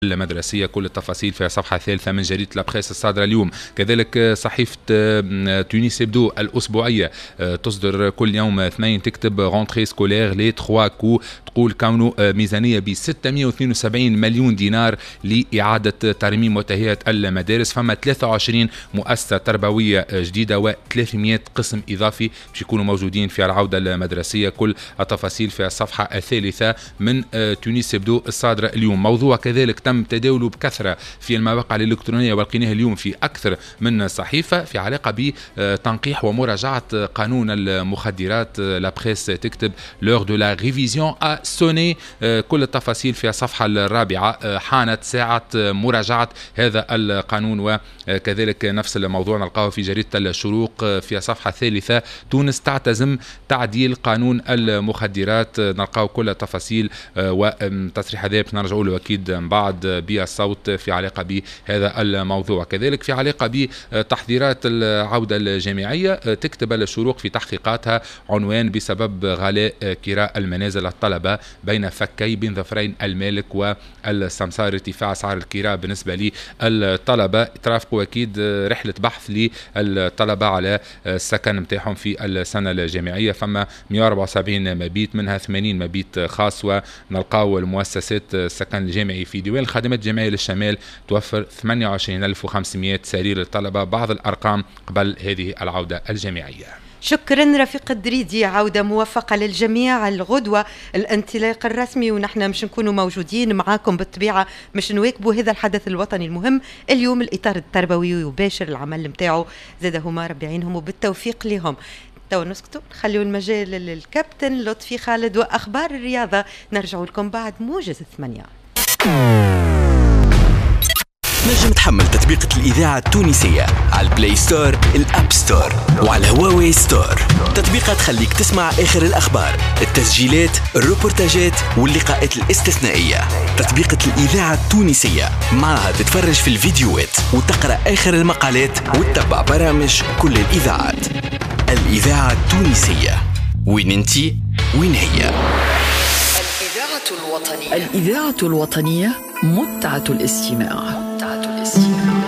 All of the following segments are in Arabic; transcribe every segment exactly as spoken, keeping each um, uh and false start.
المدرسية. كل التفاصيل في صفحة ثالثة من جريدة لابخيس الصادرة اليوم. كذلك صحيفة تونس يبدو الأسبوعية تصدر كل يوم اثنين تكتب رونتري سكولير لي تخوا كو، تقول كونه ميزانية ب ستمائة واثنين وسبعين مليون دينار لإعادة ترميم وتهيئة المدارس. فما ثلاثة وعشرين مؤسسة تربوية جديدة و ثلاثمائة قسم إضافي باش يكونوا موجودين في العودة المدرسية. كل التفاصيل في الصفحة الثالثة من تونس يبدو الصادرة اليوم. موضوع كذلك تم تداوله بكثرة في المواقع الإلكترونية ولقيناه اليوم في أكثر من صحيفة في علاقة بتنقيح ومراجعة قانون المخدرات. لا بريس تكتب لور دو لا ريفيزيون ا سوني. كل التفاصيل في الصفحة الرابعة. حانت ساعة مراجعة هذا القانون. وكذلك نفس الموضوع نلقاه في جريدة الشروق في الصفحة الثالثة. تونس تعتزم تعديل قانون المخدرات. نلقاه كل التفاصيل وتصريح هذا نرجعوا له أكيد بعد بالصوت في علاقة بهذا الموضوع. كذلك في علاقة بتحذيرات العودة الجامعية تكتب الشروق في تحقيقاتها عنوان بسبب غلاء كراء المنازل الطلبة بين فكي بن ظفرين المالك والسمسار. ارتفاع أسعار الكراء بالنسبة للطلبة ترافقوا أكيد رحلة بحث للطلبة على السكن متاعهم في السنة الجامعية. فما مئة وأربعة وسبعين مبيت منها ثمانين مبيت خاص. ونلقاو المؤسسات السكن الجامعي في ديوان الخدمات الجامعية للشمال توفر ثمانية وعشرين ألف وخمسمائة سرير للطلبة. بعض الأرقام قبل هذه العودة الجامعية. شكرا رفيق الدريدي، عودة موفقة للجميع. الغدوة الانطلاق الرسمي ونحن مش نكونوا موجودين معاكم بالطبيعة مش نواكبوا هذا الحدث الوطني المهم. اليوم الإطار التربوي يباشر العمل متاعه، زادهما ربي يعينهم وبالتوفيق لهم. تو نسكتوا نخليوا المجال للكابتن لطفي خالد وأخبار الرياضة. نرجعوا لكم بعد موجز الثمانية. نجم تحمل تطبيقة الإذاعة التونسية على البلاي ستور، الأب ستور وعلى هواوي ستور. تطبيقات تخليك تسمع آخر الأخبار، التسجيلات، الروبورتاجات واللقاءات الاستثنائية. تطبيقة الإذاعة التونسية معها تتفرج في الفيديوهات وتقرأ آخر المقالات وتتبع برامج كل الإذاعات. الإذاعة التونسية، وين انتي وين هي؟ الإذاعة الوطنية. الإذاعة الوطنية متعة الاستماع. متعة الاستماع.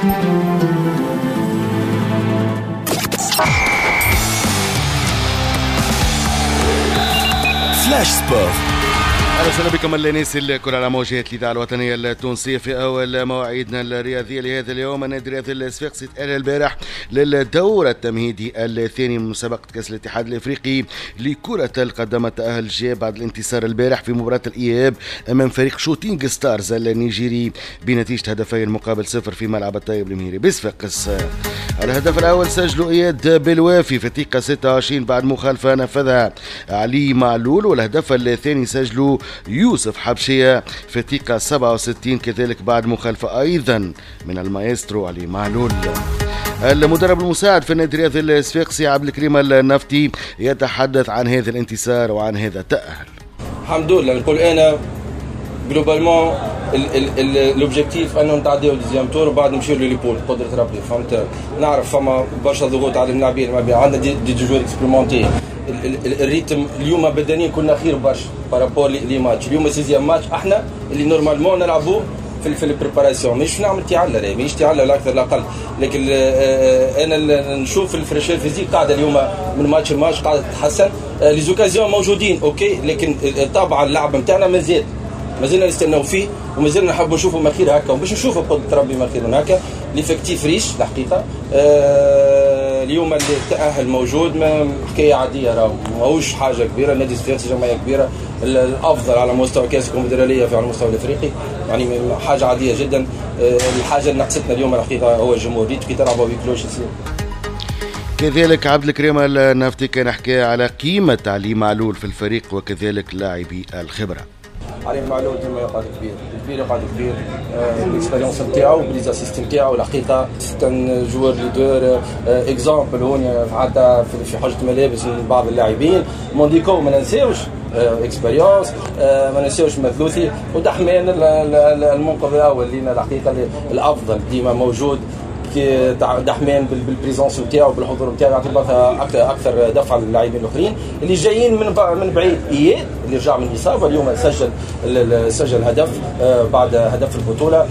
فلاش سبورت. أهلا وسهلا بكم الناس الكل على موجات الإذاعة الوطنية التونسية. في أول مواعيدنا الرياضية لهذا اليوم، النادي الرياضي الصفاقسي تأهل البارح للدور التمهيدي الثاني من مسابقة كأس الاتحاد الأفريقي لكرة القدم. التأهل جاء بعد الانتصار البارح في مباراة الإياب أمام فريق شوتينغ ستارز النيجيري بنتيجة هدفين مقابل صفر في ملعب الطيب المهيري بصفاقس. الهدف الأول سجله إياد بالوافي في الدقيقة ستة وعشرين بعد مخالفة نفذها علي معلول، والهدف الثاني سجله يوسف حبشية في الدقيقة سبعة وستين كذلك بعد مخالفة أيضا من المايسترو علي معلول. المدرب المساعد في النادي الرياضي الصفاقسي عبد الكريم النفطي يتحدث عن هذا الانتصار وعن هذا التأهل. الحمد لله نقول أنا جلوبالمون لوبجيكتيف انه نتعداو الديزيام تور وبعد نمشيو لليبول قدرة ربي. فهمت؟ نعرف فما برشا ضغوط على اللاعبين، ما بين عندنا دي, دي جوار اكسبيرمونتي. الريتم اليوم بدنيا كنا خير برشا بارابور لي ماتش. اليوم سيزيام ماتش احنا اللي نورمالمون نلعبوا في في البريباراسيون، مش نعمل تعلة مش تعلة لا اكثر لا اقل. لكن انا نشوف الفريشير فيزيك قاعده اليوم من ماتش لماتش قاعده تتحسن. لي زوكازيون موجودين اوكي، لكن طبعا اللعب نتاعنا مازال مازلنا نستناو فيه ومازلنا نحبوا نشوفوا ما خير هكا وباش نشوفوا بقدرة ربي ما خير هكا. ليفكتيف ريش الحقيقه. آه اليوم التأهل موجود، ما حكايه عاديه راهو ماهوش حاجه كبيره. نادي صفاقسي جمعيه كبيره الافضل على مستوى كاس الكونفدراليه في على المستوى الافريقي، يعني حاجه عاديه جدا. آه الحاجه اللي نقصتنا اليوم الحقيقه هو الجمهور. ريت كي تلعبوا بكلوش يصير. كذلك عبد الكريم النفطي كان حكى على قيمه علي معلول في الفريق وكذلك لاعبي الخبره. علي معلول ديما يقعد كبير كبير يقعد كبير. الاكسبيريونس نتاعو بالليزاسيست نتاعو الحقيقه ستان جوار ليدر اكزامبل هون حتى في حاجه ملابس من بعض اللاعبين. مونديكو ما ننساوش اكسبيريونس، ما ننساوش مثلوثي ودحمان المنقذ الاول لينا الحقيقه الافضل ديما موجود كي دحمان بالبريزونس نتاعو بالحضور نتاعو يعطي اكثر اكثر دفعه للاعبين الاخرين اللي جايين من من بعيد. اياد اللي رجع من الاصابه اليوم سجل سجل هدف بعد هدف البطوله.